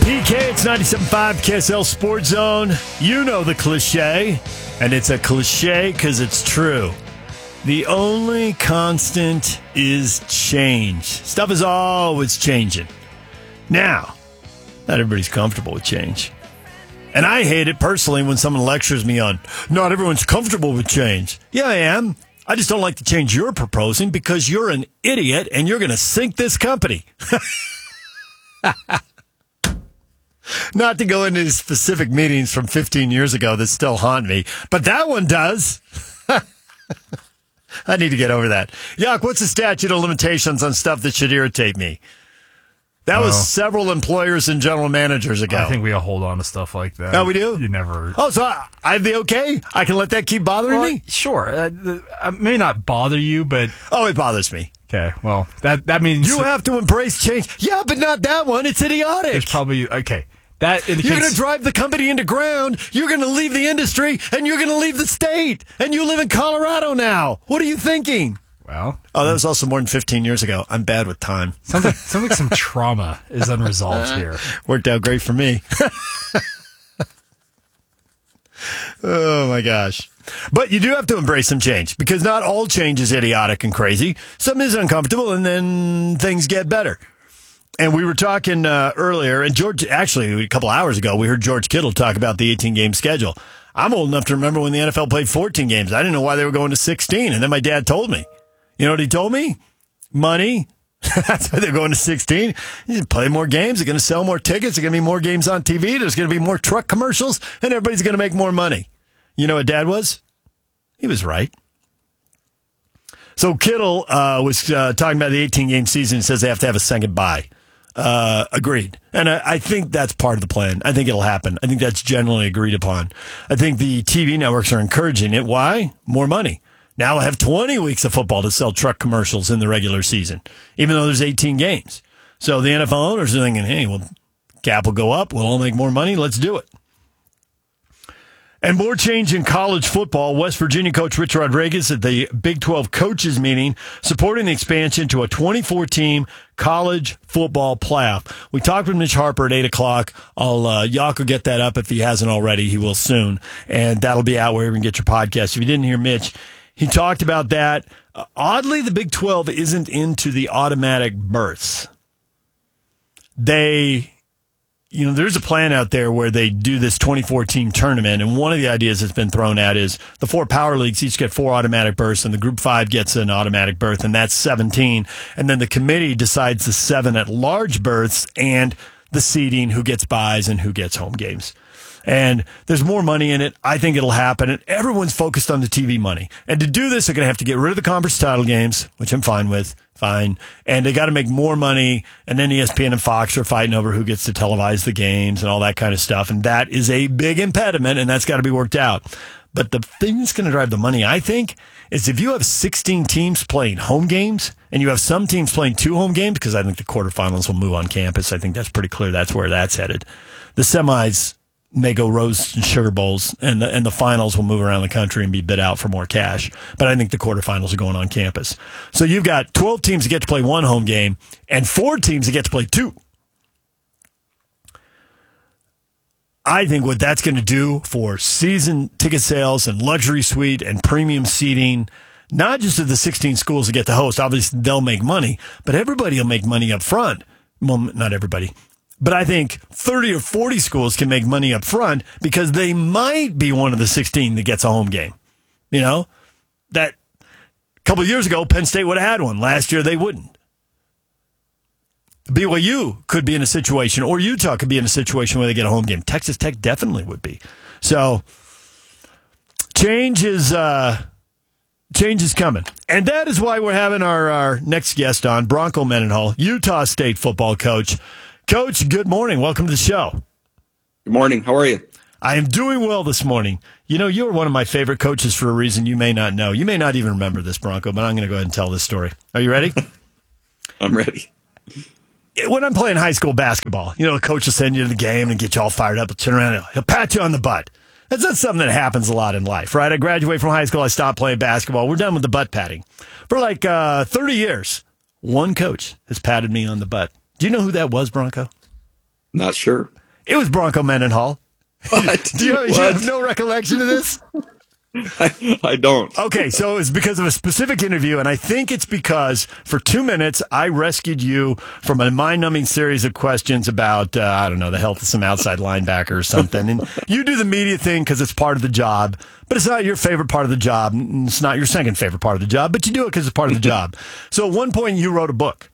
PK, it's 97.5 KSL Sports Zone. You know the cliche, and it's a cliche because it's true. The only constant is change. Stuff is always changing. Now, not everybody's comfortable with change. And I hate it personally when someone lectures me on, not everyone's comfortable with change. Yeah, I am. I just don't like the change you're proposing because you're an idiot and you're going to sink this company. Not to go into specific meetings from 15 years ago that still haunt me, but that one does. I need to get over that. Yuck, what's the statute of limitations on stuff that should irritate me? That was several employers and general managers ago. I think we all hold on to stuff like that. Oh, we do? You never... Oh, so I have the okay? I can let that keep bothering me? Sure. It may not bother you, but... Oh, it bothers me. Okay, well, that means... You have to embrace change. Yeah, but not that one. It's idiotic. There's probably... Okay. That indicates... You're going to drive the company into ground. You're going to leave the industry, and you're going to leave the state. And you live in Colorado now. What are you thinking? Well... Oh, that was also more than 15 years ago. I'm bad with time. Sounds like some trauma is unresolved here. Worked out great for me. Oh, my gosh. But you do have to embrace some change, because not all change is idiotic and crazy. Some is uncomfortable, and then things get better. And we were talking earlier, and George, actually, a couple hours ago, we heard George Kittle talk about the 18-game schedule. I'm old enough to remember when the NFL played 14 games. I didn't know why they were going to 16, and then my dad told me. You know what he told me? Money. That's why they're going to 16. You play more games. They're going to sell more tickets. There's going to be more games on TV. There's going to be more truck commercials, and everybody's going to make more money. You know what Dad was? He was right. So Kittle was talking about the 18-game season. He says they have to have a second bye. Agreed. And I think that's part of the plan. I think it'll happen. I think that's generally agreed upon. I think the TV networks are encouraging it. Why? More money. Now we'll have 20 weeks of football to sell truck commercials in the regular season, even though there's 18 games. So the NFL owners are thinking, hey, well, cap will go up. We'll all make more money. Let's do it. And more change in college football. West Virginia coach Rich Rodriguez at the Big 12 coaches meeting supporting the expansion to a 24-team college football playoff. We talked with Mitch Harper at 8 o'clock. Yak will get that up if he hasn't already. He will soon. And that'll be out wherever you can get your podcast. If you didn't hear Mitch, he talked about that. Oddly, the Big 12 isn't into the automatic berths. There's a plan out there where they do this 24-team tournament, and one of the ideas that's been thrown out is the 4 power leagues each get 4 automatic berths, and the Group 5 gets an automatic berth, and that's 17. And then the committee decides the 7 at-large berths and the seeding, who gets buys and who gets home games. And there's more money in it. I think it'll happen. And everyone's focused on the TV money. And to do this, they're going to have to get rid of the conference title games, which I'm fine with. Fine. And they got to make more money. And then ESPN and Fox are fighting over who gets to televise the games and all that kind of stuff. And that is a big impediment, and that's got to be worked out. But the thing that's going to drive the money, I think, is if you have 16 teams playing home games and you have some teams playing 2 home games, because I think the quarterfinals will move on campus. I think that's pretty clear. That's where that's headed. The semis may go Rose and Sugar Bowls, and the finals will move around the country and be bid out for more cash. But I think the quarterfinals are going on campus. So you've got 12 teams that get to play 1 home game and 4 teams that get to play 2. I think what that's going to do for season ticket sales and luxury suite and premium seating, not just of the 16 schools that get to host, obviously they'll make money, but everybody will make money up front. Well, not everybody. But I think 30 or 40 schools can make money up front because they might be one of the 16 that gets a home game. You know, that a couple of years ago, Penn State would have had one. Last year, they wouldn't. BYU could be in a situation, or Utah could be in a situation where they get a home game. Texas Tech definitely would be. So change is coming. And that is why we're having our next guest on, Bronco Mendenhall, Utah State football coach. Coach, good morning. Welcome to the show. Good morning. How are you? I am doing well this morning. You know, you're one of my favorite coaches for a reason you may not know. You may not even remember this, Bronco, but I'm going to go ahead and tell this story. Are you ready? I'm ready. When I'm playing high school basketball, you know, the coach will send you to the game and get you all fired up. He'll turn around and he'll pat you on the butt. That's not something that happens a lot in life, right? I graduated from high school. I stopped playing basketball. We're done with the butt patting. For like 30 years, one coach has patted me on the butt. Do you know who that was, Bronco? Not sure. It was Bronco Mendenhall. What? Do you have no recollection of this? I don't. Okay, so it's because of a specific interview, and I think it's because for 2 minutes I rescued you from a mind-numbing series of questions about, I don't know, the health of some outside linebacker or something. And you do the media thing because it's part of the job, but it's not your favorite part of the job. And it's not your second favorite part of the job, but you do it because it's part of the job. So at one point you wrote a book,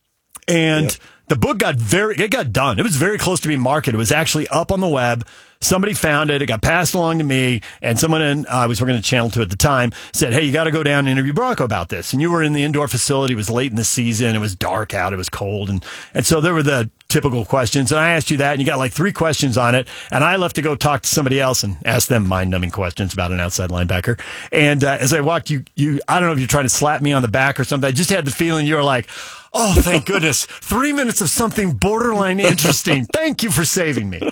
and the book it got done. It was very close to being marketed. It was actually up on the web. Somebody found it. It got passed along to me, and someone I was working at Channel 2 at the time said, hey, you got to go down and interview Bronco about this. And you were in the indoor facility. It was late in the season. It was dark out. It was cold. And so there were the typical questions. And I asked you that, and you got like 3 questions on it. And I left to go talk to somebody else and ask them mind-numbing questions about an outside linebacker. And as I walked, you I don't know if you're trying to slap me on the back or something. I just had the feeling you were like, oh, thank goodness. 3 minutes of something borderline interesting. Thank you for saving me.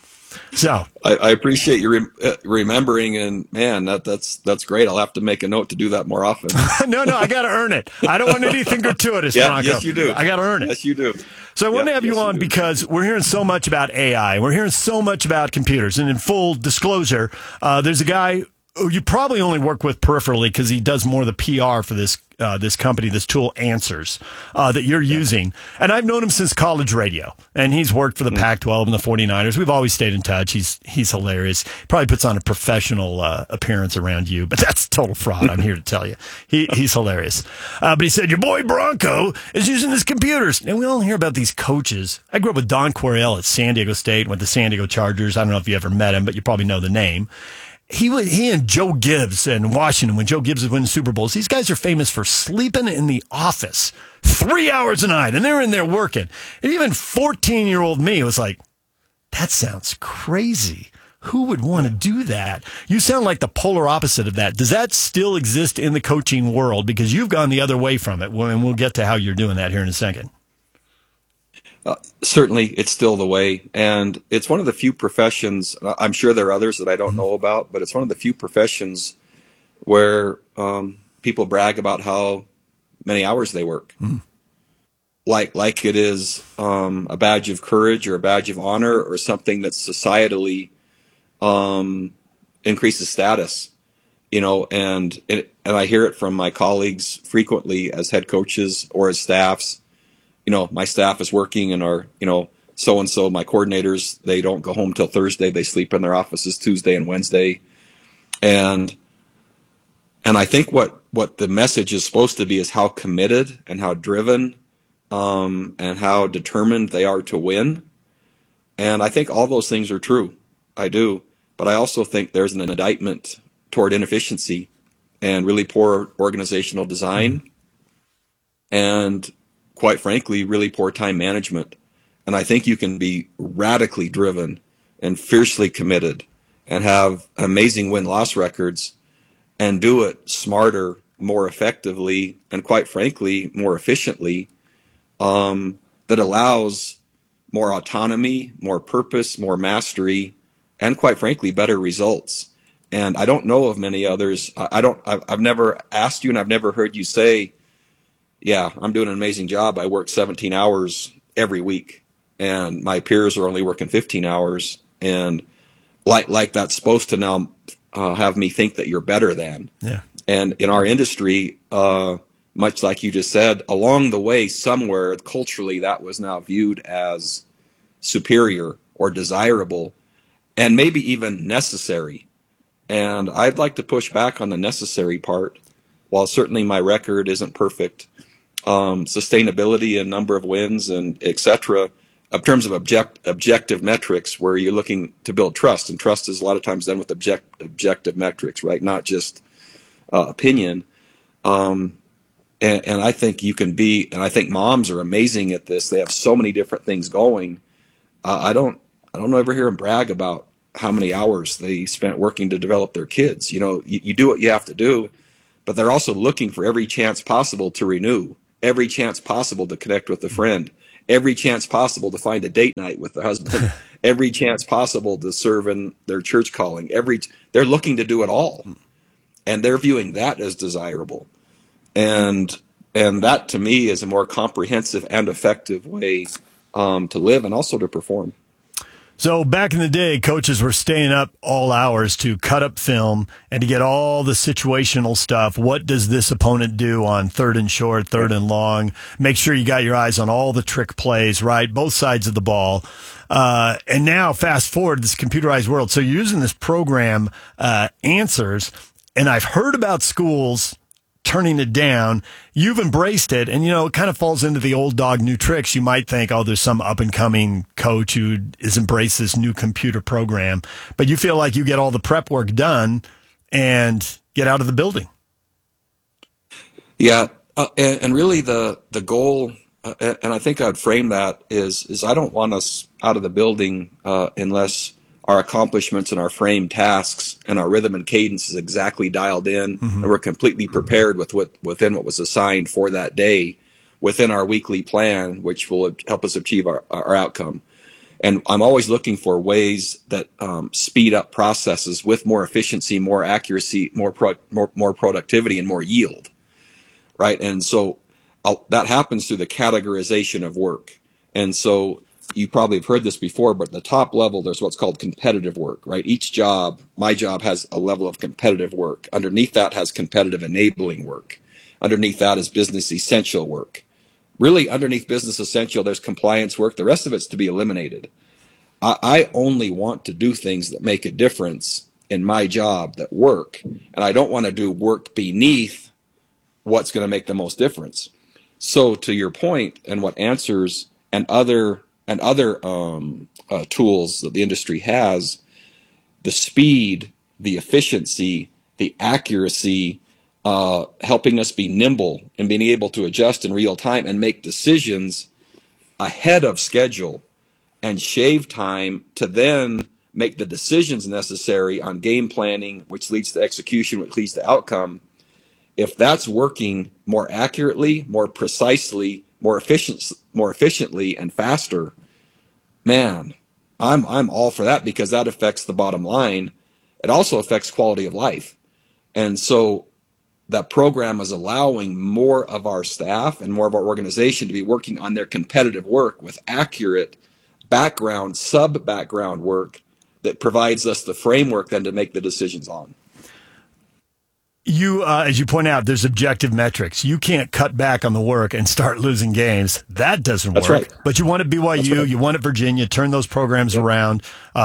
So I appreciate you remembering, and man, that's great. I'll have to make a note to do that more often. No, I got to earn it. I don't want anything gratuitous, Yeah, Bronco. yes, you do. I got to earn it. Yes, you do. So I want to have you on do. because we're hearing so much about AI. We're hearing so much about computers. And in full disclosure, there's a guy who you probably only work with peripherally because he does more of the PR for this company, this tool Answers, that you're using. And I've known him since college radio, and he's worked for the Pac-12 and the 49ers. We've always stayed in touch. He's hilarious. He probably puts on a professional appearance around you, but that's total fraud. I'm here to tell you. He's hilarious. But he said, your boy Bronco is using his computers. And we all hear about these coaches. I grew up with Don Coryell at San Diego State, went to San Diego Chargers. I don't know if you ever met him, but you probably know the name. He and Joe Gibbs in Washington, when Joe Gibbs was winning Super Bowls, these guys are famous for sleeping in the office 3 hours a night, and they're in there working. And even 14-year-old me was like, that sounds crazy. Who would want to do that? You sound like the polar opposite of that. Does that still exist in the coaching world? Because you've gone the other way from it, and we'll get to how you're doing that here in a second. Certainly, it's still the way, and it's one of the few professions. I'm sure there are others that I don't know about, but it's one of the few professions where people brag about how many hours they work, like it is a badge of courage or a badge of honor or something that societally increases status. And I hear it from my colleagues frequently as head coaches or as staffs. My staff is working and our, so-and-so, my coordinators, they don't go home till Thursday. They sleep in their offices Tuesday and Wednesday. And I think what the message is supposed to be is how committed and how driven, and how determined they are to win. And I think all those things are true. I do. But I also think there's an indictment toward inefficiency and really poor organizational design. And quite frankly, really poor time management. And I think you can be radically driven and fiercely committed and have amazing win-loss records and do it smarter, more effectively, and quite frankly, more efficiently, that allows more autonomy, more purpose, more mastery, and quite frankly, better results. And I don't know of many others. I've never asked you, and I've never heard you say, yeah, I'm doing an amazing job. I work 17 hours every week, and my peers are only working 15 hours. And like that's supposed to now have me think that you're better than. Yeah. And in our industry, much like you just said, along the way, somewhere culturally, that was now viewed as superior or desirable, and maybe even necessary. And I'd like to push back on the necessary part. While certainly my record isn't perfect, sustainability and number of wins and et cetera, in terms of objective metrics where you're looking to build trust, and trust is a lot of times done with objective metrics, right? Not just opinion. And I think you can be, and I think moms are amazing at this. They have so many different things going. I don't ever hear them brag about how many hours they spent working to develop their kids. You do what you have to do, but they're also looking for every chance possible to renew, every chance possible to connect with a friend, every chance possible to find a date night with the husband, every chance possible to serve in their church calling. They're looking to do it all, and they're viewing that as desirable. And that to me is a more comprehensive and effective way to live and also to perform. So back in the day, coaches were staying up all hours to cut up film and to get all the situational stuff. What does this opponent do on third and short, third and long? Make sure you got your eyes on all the trick plays, right? Both sides of the ball. And now fast forward this computerized world. So you're using this program, Answers, and I've heard about schools turning it down. You've embraced it, and it kind of falls into the old dog, new tricks. You might think, oh, there's some up and coming coach who has embraced this new computer program, but you feel like you get all the prep work done and get out of the building. Yeah, and really the goal, and I think I'd frame that is I don't want us out of the building unless our accomplishments and our framed tasks and our rhythm and cadence is exactly dialed in, and we're completely prepared within what was assigned for that day within our weekly plan, which will help us achieve our outcome. And I'm always looking for ways that speed up processes with more efficiency, more accuracy, more productivity, and more yield, right? And so that happens through the categorization of work. And so you probably have heard this before, but at the top level, there's what's called competitive work, right? Each job, my job has a level of competitive work. Underneath that has competitive enabling work. Underneath that is business essential work. Really, underneath business essential, there's compliance work. The rest of it's to be eliminated. I only want to do things that make a difference in my job, that work. And I don't want to do work beneath what's going to make the most difference. So to your point, and what Answers and other tools that the industry has, the speed, the efficiency, the accuracy, helping us be nimble and being able to adjust in real time and make decisions ahead of schedule and shave time to then make the decisions necessary on game planning, which leads to execution, which leads to outcome. If that's working more accurately, more precisely, more efficiently and faster, man, I'm all for that, because that affects the bottom line. It also affects quality of life. And so that program is allowing more of our staff and more of our organization to be working on their competitive work with accurate background, sub-background work that provides us the framework then to make the decisions on. You, as you point out, there's objective metrics. You can't cut back on the work and start losing games. That doesn't work. Right. But you want at BYU, you want at Virginia, turn those programs around.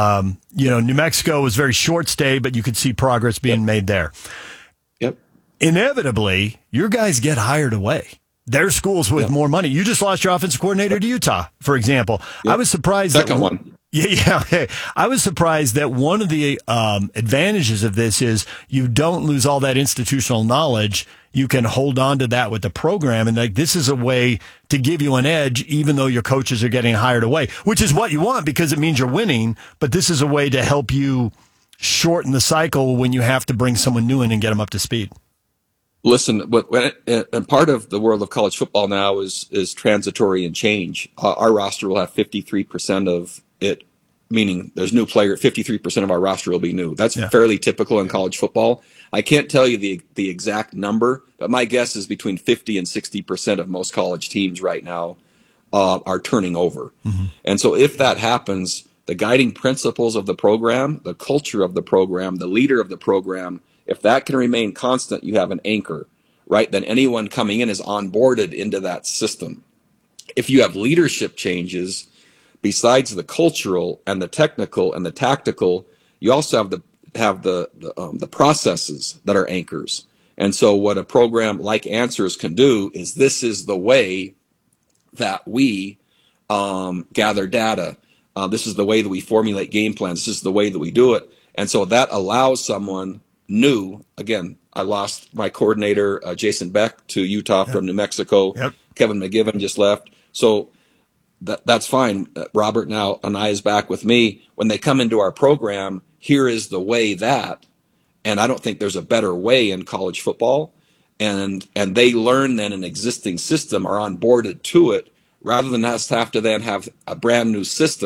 New Mexico was very short stay, but you could see progress being made there. Yep. Inevitably, your guys get hired away. There's schools with more money. You just lost your offensive coordinator to Utah, for example. Yep. I was surprised. Second one. Yeah. Okay. I was surprised that one of the advantages of this is you don't lose all that institutional knowledge. You can hold on to that with the program. And this is a way to give you an edge, even though your coaches are getting hired away, which is what you want because it means you're winning. But this is a way to help you shorten the cycle when you have to bring someone new in and get them up to speed. Listen, and part of the world of college football now is transitory and change. Our roster will have 53% of it, meaning there's new player. 53% of our roster will be new. That's fairly typical in college football. I can't tell you the exact number, but my guess is between 50 and 60% of most college teams right now are turning over. Mm-hmm. And so if that happens, the guiding principles of the program, the culture of the program, the leader of the program, if that can remain constant, you have an anchor, right? Then anyone coming in is onboarded into that system. If you have leadership changes, besides the cultural and the technical and the tactical, you also have the processes that are anchors. And so what a program like Answers can do is this is the way that we gather data. This is the way that we formulate game plans. This is the way that we do it. And so that allows someone new. Again, I lost my coordinator, Jason Beck, to Utah from New Mexico. Yep. Kevin McGivern just left. So that's fine. Robert now and I is back with me. When they come into our program, here is the way that, and I don't think there's a better way in college football. And they learn then an existing system, are onboarded to it, rather than us have to then have a brand new system.